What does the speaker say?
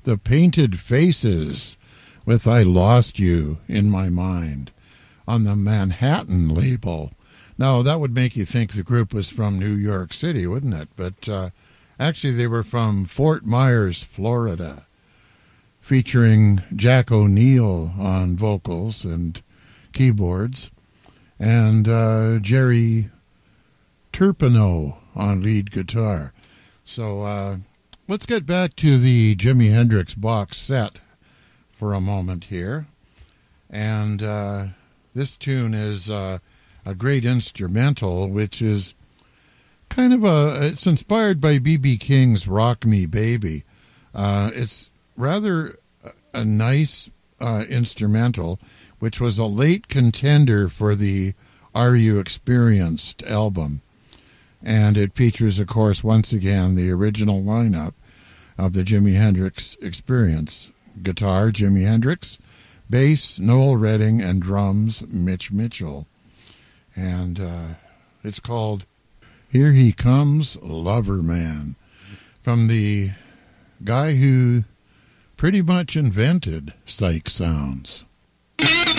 The Painted Faces with I Lost You in My Mind on the Manhattan label. Now, that would make you think the group was from New York City, wouldn't it? But actually, they were from Fort Myers, Florida, featuring Jack O'Neill on vocals and keyboards, and Jerry Turpino on lead guitar. So let's get back to the Jimi Hendrix box set for a moment here. And this tune is a great instrumental, which is kind of it's inspired by B.B. King's Rock Me Baby. It's rather a nice instrumental, which was a late contender for the Are You Experienced album. And it features, of course, once again, the original lineup of the Jimi Hendrix Experience. Guitar, Jimi Hendrix. Bass, Noel Redding. And drums, Mitch Mitchell. And it's called Here He Comes, Lover Man, from the guy who pretty much invented psych sounds.